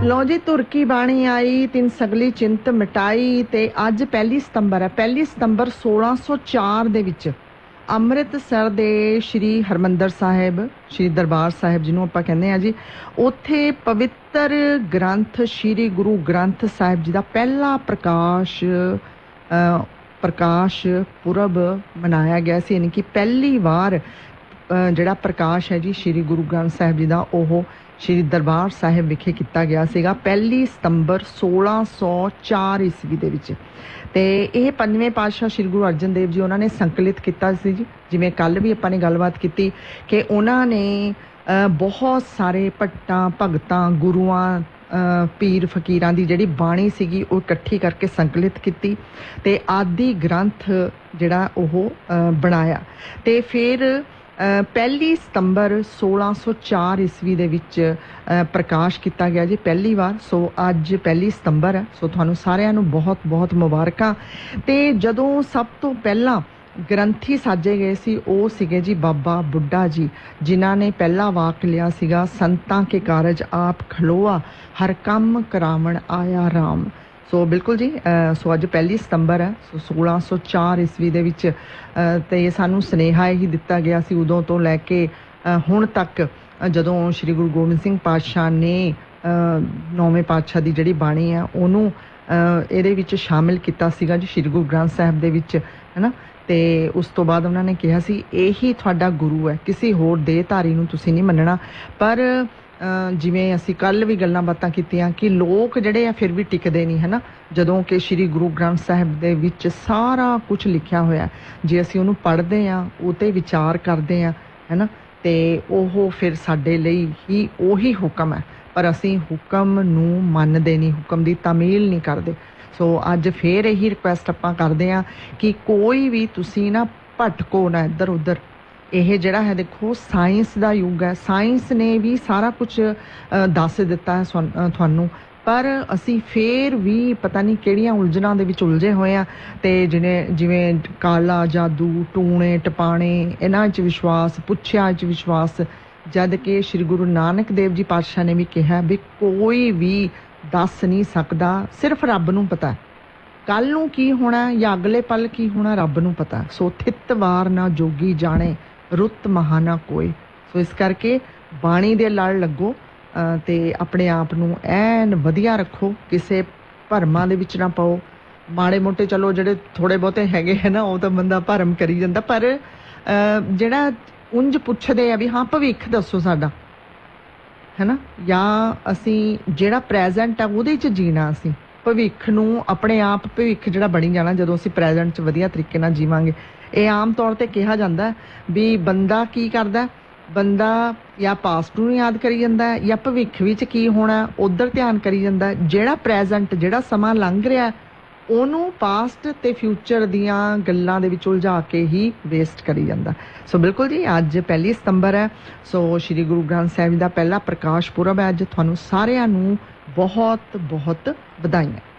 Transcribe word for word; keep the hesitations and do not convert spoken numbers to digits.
लो जी, तुरकी बाणी आई तिन सगली चिंत मिटाई। ते अज पहली सितंबर है। पहली सितंबर सोलह सौ चार दे विच ਅੰਮ੍ਰਿਤਸਰ ਦੇ श्री हरमंदर साहिब, श्री दरबार साहिब जिन्हों आपां कहंदे आ जी, उत्थे पवित्र ग्रंथ श्री गुरु ग्रंथ साहिब जी का पहला प्रकाश प्रकाश पुरब मनाया गया सी। यानी कि पहली बार जिहड़ा प्रकाश है जी श्री गुरु ग्रंथ साहिब जी का ओह श्री दरबार साहिब विखे किया गया सीगा पहली सितंबर सोलह सौ चार ईस्वी दे विच। ते यह पंजवें पातशाह श्री गुरु अर्जन देव जी उन्होंने संकलित किया सी जी। जिवें कल भी आपां ने गलबात की कि उन्होंने बहुत सारे भट्टां भगतां गुरुआं पीर फकीरां दी जिहड़ी बाणी सीगी वो इकट्ठी करके संकलित की ते आदि ग्रंथ जिहड़ा ओह बनाया। ते फिर पहली सितंबर सोलह सौ चार ईस्वी दे विच प्रकाश किया गया जी पहली बार। सो अज पहली सितंबर है। सो तुहानूं सारिआं नूं बहुत बहुत मुबारकां। ते जदों सब तो पहला ग्रंथी साजे गए सी वो सीगे जी बाबा बुड्ढा जी, जिन्हां ने पहला वाक लिया सीगा संतां के कारज आप खलोआ हर कम करावण आया राम। सो बिल्कुल जी, सो अज पहली सितंबर है। सो सोलह सौ चार ईस्वी दे विच ते सानूं सुनेहा ही दिता गया सी उदों तो लैके हुण तक, जदों श्री गुरु गोबिंद सिंह पातशाह ने नौवें पातशाह की जिहड़ी बाणी है उहनूं इहदे विच शामिल किया सीगा जी श्री गुरु ग्रंथ साहिब दे विच, है ना। ते उस तो बाद उन्होंने कहा सी यही तुहाडा गुरु है, किसी होर देहधारी नूं तुसीं नहीं मन्नना। पर जिवें असीं कल भी गल्लां बातां कीतियां कि लोग जिहड़े आ फिर भी टिकदे नहीं, है ना। जदों कि श्री गुरु ग्रंथ साहिब दे विच सारा कुछ लिखिया होया, जे असीं उहनूं पढ़दे आ उते विचार करदे आ, है ना, ते ओह फिर साडे लई ही ओही हुक्म है। पर असीं हुक्म नूं मनदे नहीं, हुक्म दी तामील नहीं करदे। सो अज फिर यही रिक्वेस्ट आपां करदे आ कि कोई भी तुसीं ना भटको ना इधर उधर। यह जिहड़ा है देखो साइंस का युग है, साइंस ने भी सारा कुछ दस दिता है तुहानूं, पर असी फिर भी पता नहीं किहड़ियां उलझनां दे विच उलझे होए आ। ते जिवें जिवें काला जादू टूणे टपाणे इन्हां च विश्वास, पुੱਛਿਆ च विश्वास, जद कि श्री गुरु नानक देव जी पातशाह ने भी कहा भी कोई भी दस नहीं सकता, सिर्फ रब नूं पता है कल नूं की होना या अगले पल की होना, रब नूं पता। सो थित वार ना जोगी जाने रुत महाना कोई। सो इस करके बाणी दे लड़ लगो ते अपने आप नूं ऐन वधिया रखो, किसे भरमां दे विच ना पाओ। माड़े मोटे चलो जिहड़े थोड़े बहुते हैगे है ना वो तो बंदा भरम करी जांदा, पर जिहड़ा उंज पुछदे आ भी हाँ भविख दसो साडा, है ना, या असीं जिहड़ा प्रैजेंट आ उहदे च जीना, असीं भविख नूं अपने आप भविख जिहड़ा बणी जाना जदों असीं प्रैजेंट च वधिया तरीके नाल जीवांगे। ये आम तौर पर कहा जाता है भी बंदा की करदा, बंदा या पास्ट नूं याद करी जांदा है या भविख विच की होना उधर ध्यान करी जांदा है। जिहड़ा प्रैजेंट जिहड़ा समा लंघ रहा ओनू पास्ट ते फ्यूचर दियां गल्लां दे विच उलझा के ही वेस्ट करी जांदा। सो बिल्कुल जी अज पहली सितंबर है। सो श्री गुरु ग्रंथ साहिब जी का पहला प्रकाश पुरब है। अज तुहानूं सारिआं नूं बहुत बहुत बधाईआं।